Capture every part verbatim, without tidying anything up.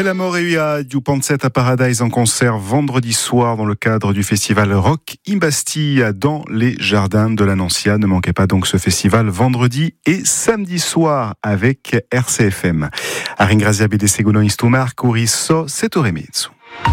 Bellamore et a du Pansette à Paradise en concert vendredi soir dans le cadre du festival Rock in Bastille dans les jardins de la Nancia. Ne manquez pas donc ce festival vendredi et samedi soir avec R C F M. A ringrazia bede seguono istumar curisso sette ore e mezzo.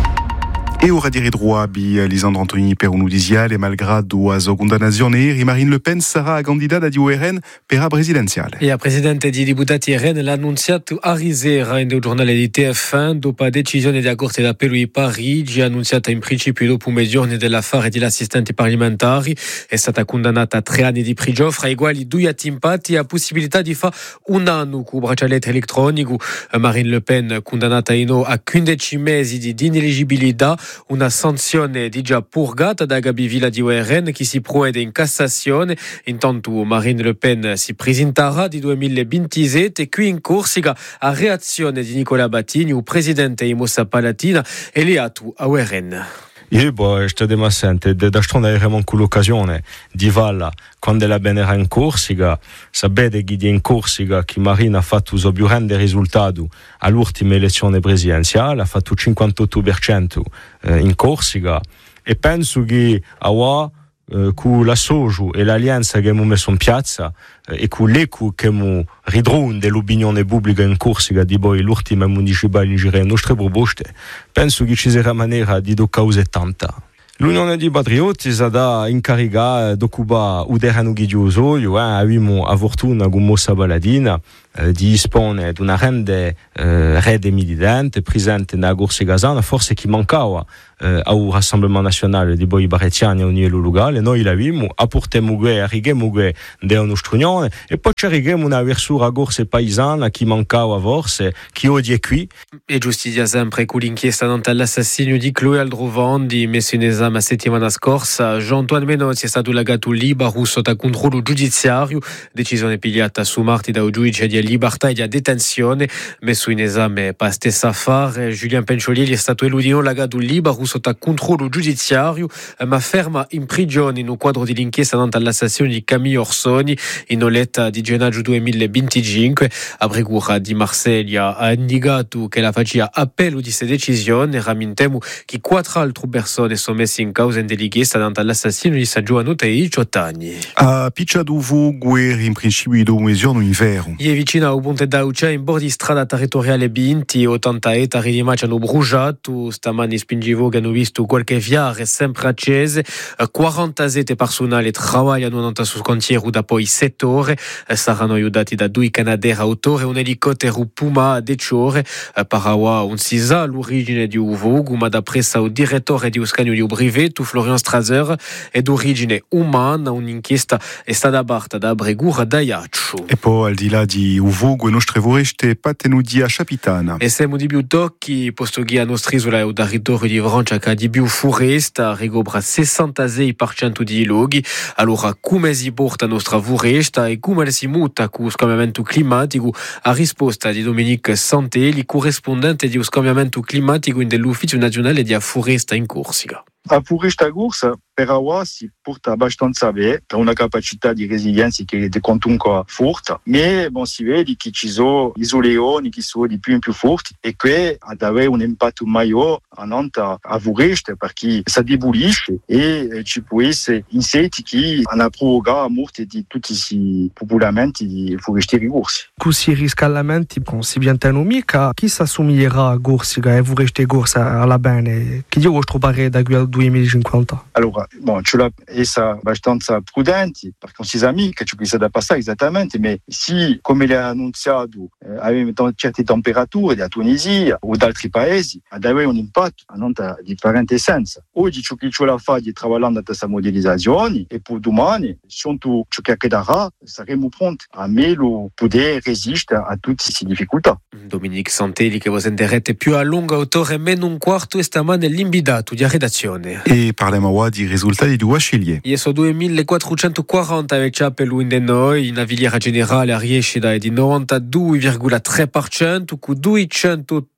E ora di ridroa bi Lisandro Antonini per un'udisiale malgrado a condannazionne e Marine Le Pen sarà candidata di U R N per la presidenziale. E a presidente di deputati R N l'ha annunciato a Risera in un giornale di T F uno dopo la decisione della Corte d'Appello di Parigi, annunciata in principio dopo mezzogiorni dell'affare degli assistenti parlamentari. È stata condannata a tre anni di prigione fra i quali due attimpati e a possibilità di fare un anno con braccialetto elettronico. Marine Le Pen condannata ino a quindici mesi di ineleggibilità, una sanzione di già purgata da Gabi Villa di U R N che si procede in Cassazione. Intanto Marine Le Pen si presenterà di duemilaventisette e qui in Corsica a reazione di Nicola Battini, il presidente di Mossa Palatina e liato a U R N. Io boh, sto demassente, da stronda avremo con l'occasione di Valla, quando la bene era in Corsica, sapete che in Corsica che Marina ha fatto un più grande risultato all'ultima elezione presidenziale, ha fatto il cinquantotto per cento in Corsica e penso che a Uh, con l'associo e l'alleanza che abbiamo messo in piazza uh, e con l'eco che abbiamo ridrono dell'opinione pubblica in Corsica di poi l'ultima municipale in giro le nostre proposte, penso che ci sarà maniera di do cause tanta. L'Unione dei Patrioti è stata incaricata di occupare il terreno ghidioso, eh, abbiamo la fortuna con Mossa Paladina eh, di disporre di una rende eh, rete militante presente nella Corsica Casana, forse che mancava eh, al Rassemblement Nazionale di Boi Barrettiani a Unione Locale. Noi l'abbiamo, apportiamo che, arriviamo che della nostra Unione e poi ci arriviamo una versura corsa paesana che mancava forse, che oggi è qui. E giustizia sempre con l'inchiesta dell'assassinio di Chloé Aldrovandi, messo in esame la settimana scorsa. Jean-Antoine Menozzi è stato legato libero sotto controllo giudiziario, decisione pigliata su martedì da un giudice di libertà e di detenzione, messo in esame per stessa affare. Julien Penciolieri è stato eludito legato libero sotto controllo giudiziario, ma ferma in prigione in un quadro dell'inchiesta dell'assassinio di Camille Orsoni in oletta di gennaio duemilaventicinque. A Bregura di Marsiglia ha indicato che la faccia appello di questa decisione. Ramintemo che quattro altre persone sono messe in causa in dell'inchiesta dell'assassinio di San Giovanni e diciotto anni. A Picciadovo, guerra in principio di un giorno in vero. È vicino a Ponte d'Aucia in bordo di strada territoriale Binti, ottanta ettari di macchia hanno bruciato. Stamani spingevo che hanno visto qualche viare sempre accese. quaranta sette personali lavorano sul cantiere da poi sette ore. Saranno aiutati da due canadair autori e un elicottero Puma a dieci ore. Parawa un si sa l'origine di Uvogu, ma d'après ça il direttore di Uscagno di Brevetto, Florian Strasser, è d'origine umana. Un'inchiesta è stata aperta da Bregura da Iaccio. E poi al di là di Uvogu e nostre voreste patenudia Capitana. E siamo di più tocchi, posto che a nostra isola è da ritorno di Francia che di più foresta, rigobra sessantasei per cento di loghi. Allora, come si porta la nostra foresta e come si muta con lo cambiamento climatico? A risposta di Dominique Santelli, corrispondente di cambiamento climatico dell'Ufficio Nazionale di Foresta in Corsica. La foresta corsa per ora si porta abbastanza bene, ha una capacità di resilienza che è comunque forte, ma bon, si vede che ci sono isoleoni che sono di più in più forti e che ad avere un impatto maggiore a foresta perché si demolisce e ci può essere insetti che hanno provocato la morte di tutti questi popolamenti di forestieri corsi. Questi riscaldamenti si piantano mica, chi si assomiglierà a Corsica e foreste corsa alla bene? Che io posso trovare da qui al duemilacinquanta? Allora, bon, ce l'ha essa abbastanza prudenti perché non si sa mica ciò che sta da passare esattamente, ma sì, come l'ha annunciato, eh, avevano certe temperature da Tunisia o da altri paesi, ad avere un impatto in differente senso. Oggi ciò che ce la fa di lavorare da questa modellizzazione e per domani, sotto ciò che accadrà, saremo pronti a meglio poter resistere a tutte queste difficoltà. Dominique Santelli che vi sentirete più a lungo autore meno un quarto e stamane l'invidato di redazione. E parliamo ora di risultati di Wasciglie. E sono duemilaquattrocentoquaranta avec appello in noi, in filiera generale riesce da di novantadue virgola tre per cento con duecento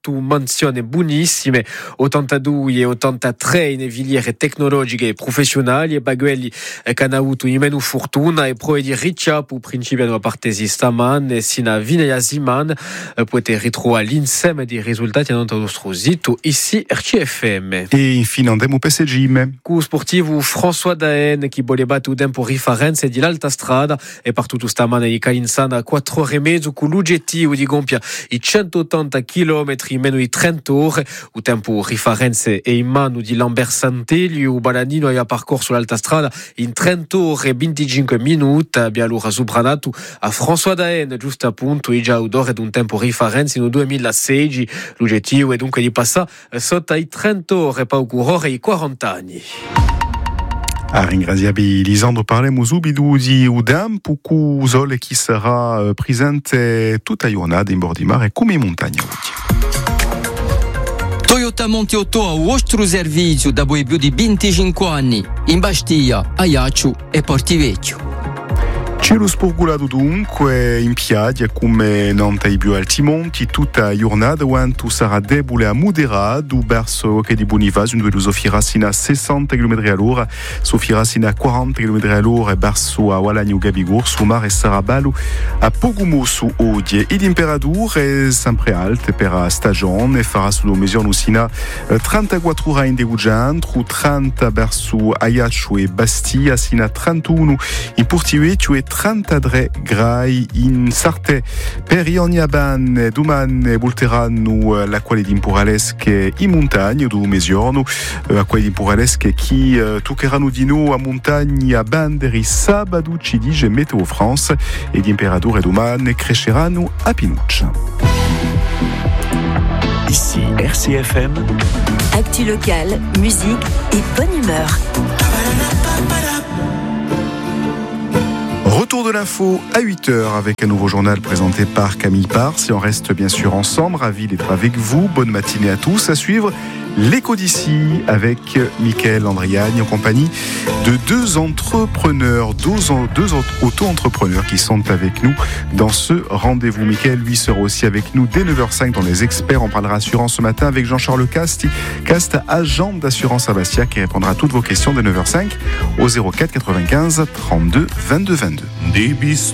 tu menzione buonissime, ottantadue e ottantatré in filiere tecnologiche e professionali e baguelli che hanno avuto in meno fortuna e pro di riccia pu principiano a partesi staman e sino a vine asiman potete ritrovare l'insieme dei risultati nel nostro sito ici R C F M. E infine andiamo P S G. Cu sportivo François Daen che vuole battere tempo rifarenze di l'alta strada e partito stamane di Calinsana a quattro ore e mezzo con l'oggettivo di compia i centottanta chilometri in meno di trenta ore. Il tempo rifarenze e in mano di Lambert Santelli, il balanino ha percorso l'alta strada in trenta ore e venticinque minuti. Abbiamo allora sopranato a François Daen, giusto appunto, e già odore di un tempo rifarenze in duemilasedici. L'oggettivo è dunque di passare sotto i trenta ore, pa occorre i quaranta anni. A ringraziabi Lisandro parlemo subito di Udam, puku zole chi sarà presente tutta la giornata in bordo di mare come in montagna. Toyota Montiotto ha vostro servizio da più di venticinque anni in Bastia, Ajaccio e Portivecchio. Cielo sporgulato dunque in piaggia come non tai più alti monti tutta la giornata quanto sarà debole a moderato verso che di Bonifaz dove soffrirà sino a sessanta chilometri all'ora soffrirà sino a quaranta chilometri all'ora verso a Walagno Gabigor su mare sarà bello a poco su oggi e temperatura è sempre alta per la stagione farà sulla misura sino a trentaquattro ore in Degugiantro trenta verso Ajaccio e Bastia sino a trentuno in Portivecchio e trentatré gradi in Sarte per Ioniaban domani volteranno l'acqua di temporalesche in montagna do mesiorno acqua di temporalesche che toccheranno di nuovo a montagna a Banderi sabato ci dice Meteo France e temperature domani cresceranno a Pinuccia. Ici R C F M. Actu locale, musique et bonne humeur. Retour de l'info à huit heures avec un nouveau journal présenté par Camille Pars. Et on reste bien sûr ensemble, ravi d'être avec vous. Bonne matinée à tous. À suivre l'écho d'ici avec Mickaël Andriani en compagnie de deux entrepreneurs, deux, deux auto-entrepreneurs qui sont avec nous dans ce rendez-vous. Mickaël, lui, sera aussi avec nous dès neuf heures cinq dans les experts. On parlera assurance ce matin avec Jean-Charles Cast, Cast agent d'assurance à Bastia, qui répondra à toutes vos questions dès neuf heures cinq au zéro quatre quatre-vingt-quinze trente-deux vingt-deux vingt-deux.